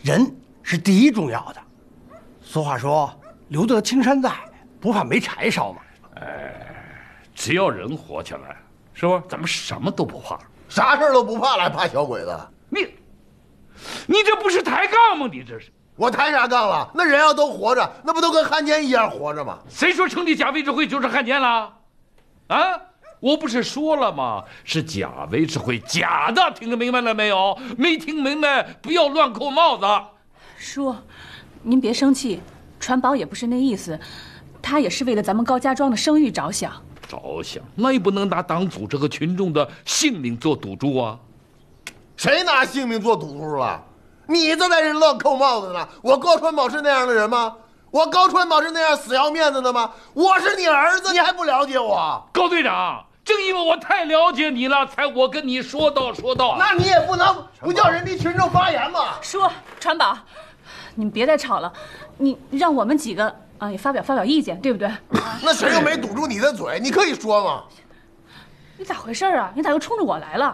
人是第一重要的。俗话说“留得青山在，不怕没柴烧”嘛。 只要人活起来，是不是？咱们什么都不怕， 啥事都不怕了，还怕小鬼子？ 你这不是抬杠吗？你这是。 我抬啥杠了？那人要都活着，那不都跟汉奸一样活着吗？ 谁说成立假维持会就是汉奸了？啊！我不是说了吗？是假维持会，假的，听得明白了没有？没听明白，不要乱扣帽子。 叔，您别生气，传宝也不是那意思，他也是为了咱们高家庄的声誉着想。 着想，那也不能拿党组织和群众的性命做赌注啊！ 谁拿性命做赌注了？你这在这乱扣帽子呢？我高传宝是那样的人吗？我高传宝是那样死要面子的吗？我是你儿子，你还不了解我？ 高队长，正因为我太了解你了，才我跟你说道。 那你也不能不叫人民群众发言嘛？ 叔，传宝，你们别再吵了，你让我们几个也发表意见，对不对？ 那谁又没堵住你的嘴？你可以说嘛。 你咋回事啊？你咋又冲着我来了？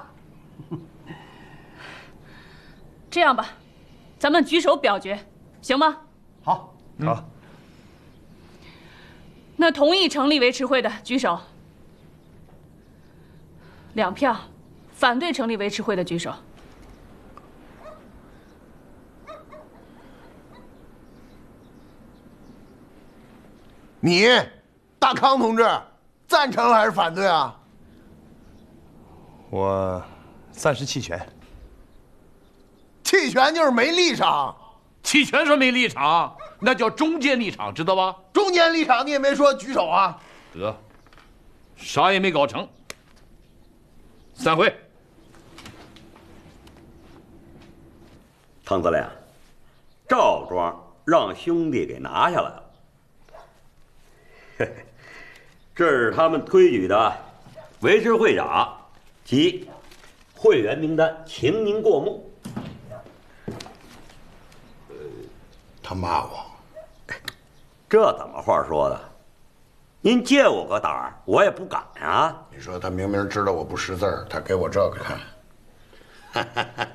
这样吧，咱们举手表决，行吗？ 好， 好。 那同意成立维持会的举手，2票；反对成立维持会的举手。 你，大康同志，赞成还是反对啊？ 我暂时弃权。 弃权就是没立场。 弃权说没立场，那叫中间立场，知道吧？ 中间立场你也没说举手啊。 得，啥也没搞成，散会。 汤子亮，赵庄让兄弟给拿下来了。这是他们推举的维持会长及会员名单，请您过目。 他骂我， 这怎么话说的？您借我个胆儿，我也不敢啊。 你说他明明知道我不识字儿，他给我这个看。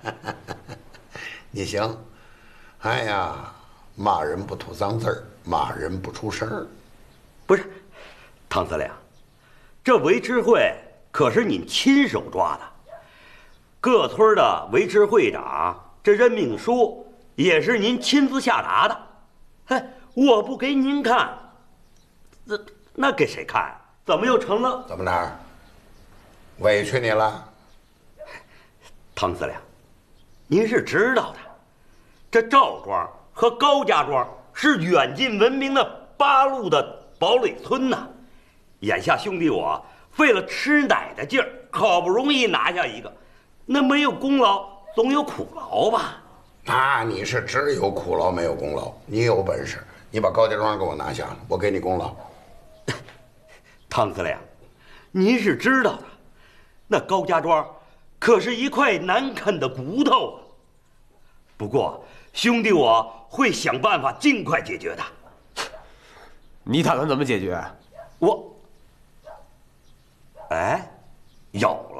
你行，哎呀，骂人不吐脏字儿，骂人不出声儿。 不是，汤司令，这维持会可是您亲手抓的，各村的维持会长这任命书也是您亲自下达的。哎，我不给您看，那给谁看？怎么又成了？ 怎么着？委屈你了？ 汤司令，您是知道的，这赵庄和高家庄是远近闻名的八路的堡垒村呐。眼下兄弟我费了吃奶的劲儿，好不容易拿下一个，那没有功劳总有苦劳吧？ 那你是只有苦劳没有功劳。你有本事，你把高家庄给我拿下了，我给你功劳。 汤司令，您是知道的，那高家庄可是一块难啃的骨头啊。不过兄弟我会想办法尽快解决的。 你打算怎么解决？ 哎，有了。